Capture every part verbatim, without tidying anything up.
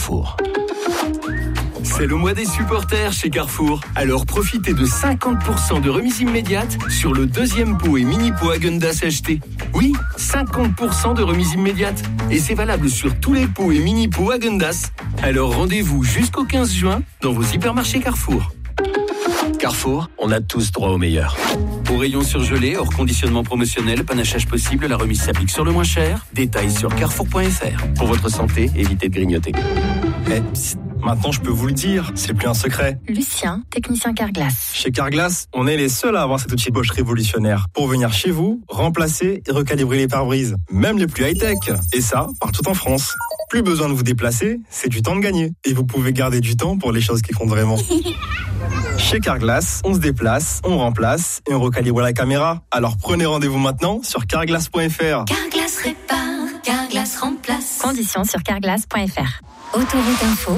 Carrefour. C'est le mois des supporters chez Carrefour. Alors profitez de cinquante pour cent de remise immédiate sur le deuxième pot et mini pot Häagen-Dazs acheté. Oui, cinquante pour cent de remise immédiate. Et c'est valable sur tous les pots et mini pots Häagen-Dazs. Alors rendez-vous jusqu'au quinze juin dans vos hypermarchés Carrefour. Carrefour, on a tous droit au meilleur. Au rayon surgelé, hors conditionnement promotionnel, panachage possible, la remise s'applique sur le moins cher. Détails sur carrefour point f r. Pour votre santé, évitez de grignoter. Eh, psst, maintenant je peux vous le dire, c'est plus un secret. Lucien, technicien Carglass. Chez Carglass, on est les seuls à avoir cet outil Bosch révolutionnaire pour venir chez vous, remplacer et recalibrer les pare-brises, même les plus high-tech. Et ça, partout en France. Plus besoin de vous déplacer, c'est du temps de gagner. Et vous pouvez garder du temps pour les choses qui comptent vraiment. Chez Carglass, on se déplace, on remplace et on recalibre la caméra. Alors prenez rendez-vous maintenant sur carglass point f r. Carglass répare, Carglass remplace. Conditions sur carglass point f r. Autoroute Info.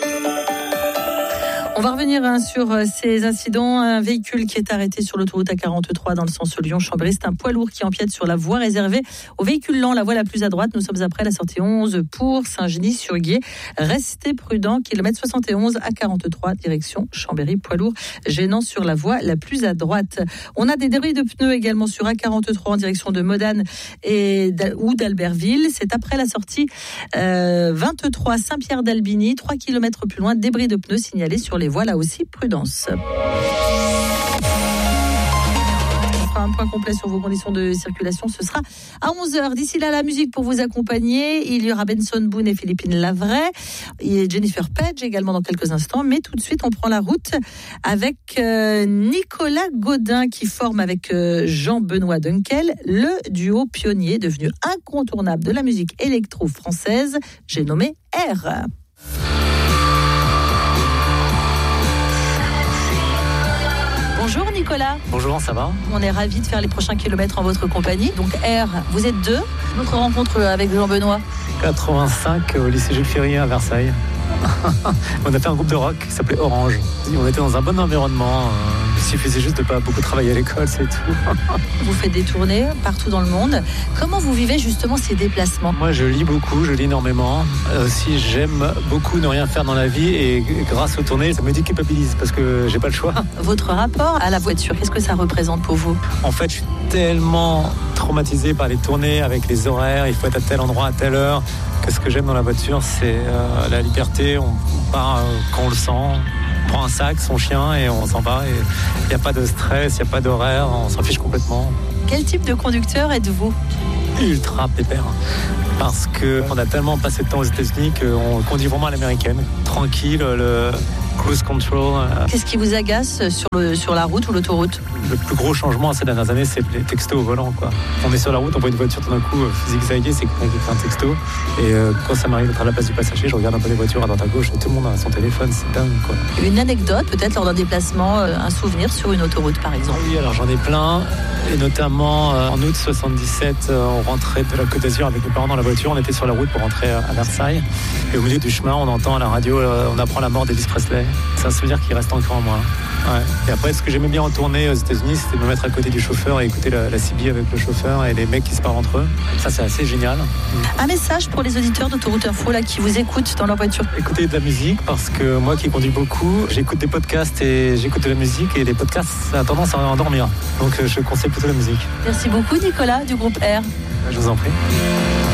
On va revenir hein, sur euh, ces incidents. Un véhicule qui est arrêté sur l'autoroute A quarante-trois dans le sens Lyon-Chambéry. C'est un poids lourd qui empiète sur la voie réservée aux véhicules lents, la voie la plus à droite. Nous sommes après la sortie onze pour Saint-Genis-sur-Guiers. Restez prudents, kilomètre soixante et onze A quarante-trois, direction Chambéry. Poids lourd gênant sur la voie la plus à droite. On a des débris de pneus également sur A quarante-trois en direction de Modane et ou d'Albertville. C'est après la sortie euh, vingt-trois Saint-Pierre-d'Albigny. trois kilomètres plus loin, débris de pneus signalés sur les voies, là aussi prudence. Un point complet sur vos conditions de circulation, ce sera à onze heures. D'ici là, la musique pour vous accompagner. Il y aura Benson Boone et Philippine Lavray et Jennifer Page également dans quelques instants. Mais tout de suite, on prend la route avec euh, Nicolas Godin qui forme avec euh, Jean-Benoît Dunkel le duo pionnier devenu incontournable de la musique électro-française. J'ai nommé R. Bonjour Nicolas. Bonjour, ça va ? On est ravis de faire les prochains kilomètres en votre compagnie. Donc R, vous êtes deux. Notre rencontre avec Jean-Benoît. quatre-vingt-cinq au lycée Jules Ferry à Versailles. On a fait un groupe de rock qui s'appelait Orange. On était dans un bon environnement. Il suffisait juste de pas beaucoup travailler à l'école, c'est tout. Vous faites des tournées partout dans le monde. Comment vous vivez justement ces déplacements ? Moi, je lis beaucoup, je lis énormément. Aussi, j'aime beaucoup ne rien faire dans la vie et grâce aux tournées, ça me déculpabilise parce que j'ai pas le choix. Votre rapport à la voiture, qu'est-ce que ça représente pour vous ? En fait, je suis tellement traumatisé par les tournées avec les horaires. Il faut être à tel endroit à telle heure. Que ce que j'aime dans la voiture, c'est euh, la liberté. On part euh, quand on le sent. On prend un sac, son chien et on s'en va. Il n'y a pas de stress, il n'y a pas d'horaire. On s'en fiche complètement. Quel type de conducteur êtes-vous ? Ultra pépère. Parce qu'on a tellement passé de temps aux États-Unis qu'on conduit vraiment à l'américaine. Tranquille, le cruise control. Qu'est-ce qui vous agace sur, le, sur la route ou l'autoroute ? Le plus gros changement ces dernières années, c'est les textos au volant, quoi. On est sur la route, on voit une voiture tout d'un coup zigzaguer, c'est quelqu'un qui écrit un texto. Et euh, quand ça m'arrive d'être à la place du passager, je regarde un peu les voitures à droite à gauche et tout le monde a son téléphone, c'est dingue, quoi. Une anecdote, peut-être lors d'un déplacement, euh, un souvenir sur une autoroute, par exemple. Oui, alors j'en ai plein. Et notamment euh, en août soixante-dix-sept, euh, on rentrait de la Côte d'Azur avec mes parents dans la voiture. On était sur la route pour rentrer à Versailles. Et au milieu du chemin, on entend à la radio, euh, on apprend la mort d'Elvis Presley. C'est un souvenir qui reste encore en moi. Ouais. Et après, ce que j'aimais bien en tournée aux États-Unis, c'était de me mettre à côté du chauffeur et écouter la, la C B avec le chauffeur et les mecs qui se parlent entre eux. Ça, c'est assez génial. Un message pour les auditeurs d'Autoroute Info là, qui vous écoutent dans leur voiture. Écoutez de la musique, parce que moi qui conduis beaucoup, j'écoute des podcasts et j'écoute de la musique. Et les podcasts, ça a tendance à endormir. Donc, je conseille plutôt la musique. Merci beaucoup, Nicolas, du groupe R. Je vous en prie.